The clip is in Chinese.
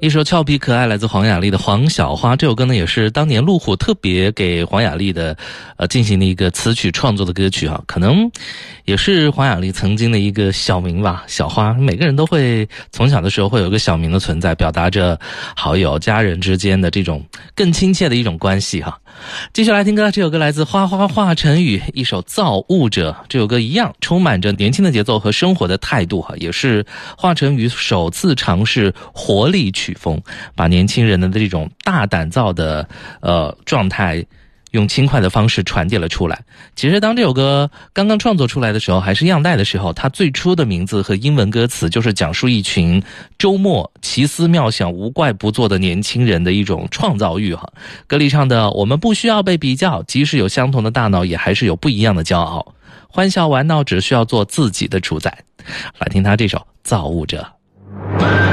一首俏皮可爱来自黄雅莉的《黄小花》，这首歌呢也是当年路虎特别给黄雅莉的进行的一个词曲创作的歌曲啊，可能也是黄雅莉曾经的一个小名吧，小花。每个人都会从小的时候会有一个小名的存在，表达着好友家人之间的这种更亲切的一种关系哈。继续来听歌，这首歌来自花花华晨宇，一首《造物者》。这首歌一样充满着年轻的节奏和生活的态度哈，也是华晨宇首次尝试活力曲风，把年轻人的这种大胆造的状态用轻快的方式传递了出来。其实当这首歌刚刚创作出来的时候，还是样带的时候，它最初的名字和英文歌词就是讲述一群周末奇思妙想无怪不作的年轻人的一种创造欲哈。歌里唱的我们不需要被比较，即使有相同的大脑也还是有不一样的骄傲，欢笑玩闹只需要做自己的主宰。来听他这首《造物者》。